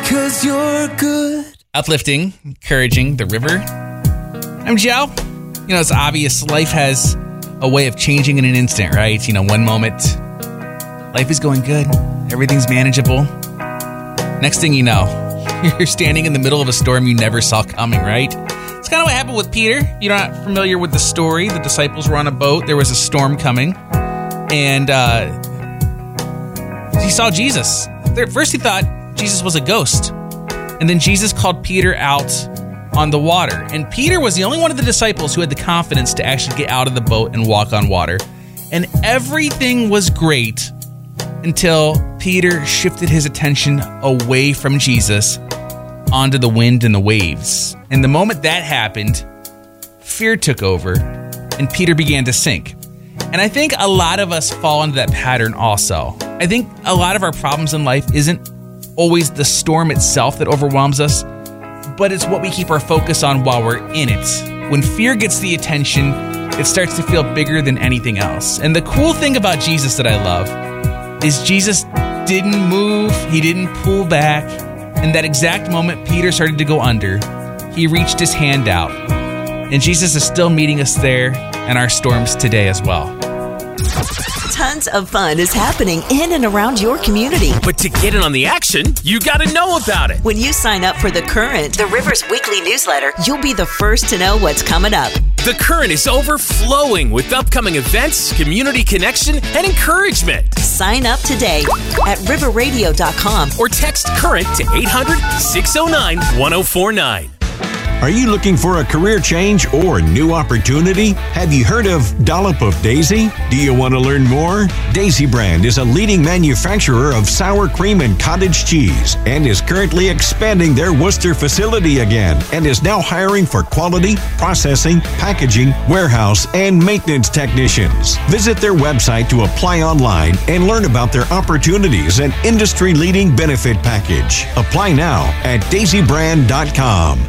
'cause you're good. Uplifting, encouraging, The River. I'm Joe. It's obvious life has a way of changing in an instant, right? One moment, life is going good. Everything's manageable. Next thing you know, you're standing in the middle of a storm you never saw coming, right? It's kind of what happened with Peter. You're not familiar with the story. The disciples were on a boat. There was a storm coming. And he saw Jesus. First he thought Jesus was a ghost. And then Jesus called Peter out on the water. And Peter was the only one of the disciples who had the confidence to actually get out of the boat and walk on water. And everything was great until Peter shifted his attention away from Jesus onto the wind and the waves. And the moment that happened, fear took over and Peter began to sink. And I think a lot of us fall into that pattern also. I think a lot of our problems in life isn't always the storm itself that overwhelms us, but it's what we keep our focus on while we're in it. When fear gets the attention, it starts to feel bigger than anything else. And the cool thing about Jesus that I love is Jesus didn't move, he didn't pull back. In that exact moment Peter started to go under, he reached his hand out. And Jesus is still meeting us there in our storms today as well. Tons of fun is happening in and around your community. But to get in on the action, you got to know about it. When you sign up for The Current, the River's weekly newsletter, you'll be the first to know what's coming up. The Current is overflowing with upcoming events, community connection, and encouragement. Sign up today at riverradio.com or text CURRENT to 800-609-1049. Are you looking for a career change or new opportunity? Have you heard of Dollop of Daisy? Do you want to learn more? Daisy Brand is a leading manufacturer of sour cream and cottage cheese and is currently expanding their Worcester facility again and is now hiring for quality, processing, packaging, warehouse, and maintenance technicians. Visit their website to apply online and learn about their opportunities and industry-leading benefit package. Apply now at daisybrand.com.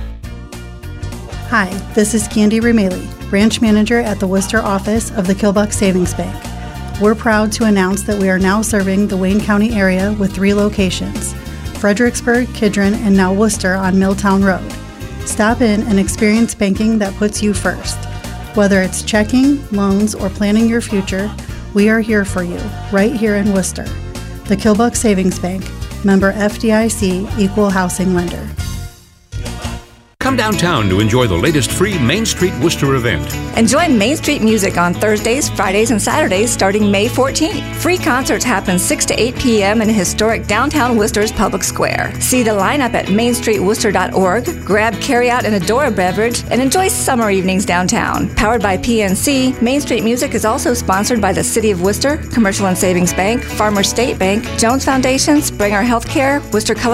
Hi, this is Candy Rumeli, branch manager at the Worcester office of the Kilbuck Savings Bank. We're proud to announce that we are now serving the Wayne County area with 3 locations: Fredericksburg, Kidron, and now Worcester on Milltown Road. Stop in and experience banking that puts you first. Whether it's checking, loans, or planning your future, we are here for you, right here in Worcester. The Kilbuck Savings Bank, member FDIC, equal housing lender. Come downtown to enjoy the latest free Main Street Worcester event. Enjoy Main Street music on Thursdays, Fridays, and Saturdays starting May 14th. Free concerts happen 6 to 8 p.m. in historic downtown Worcester's Public Square. See the lineup at mainstreetworcester.org, grab carryout and Adora beverage, and enjoy summer evenings downtown. Powered by PNC, Main Street Music is also sponsored by the City of Worcester, Commercial and Savings Bank, Farmers State Bank, Jones Foundation, Springer Healthcare, Worcester Color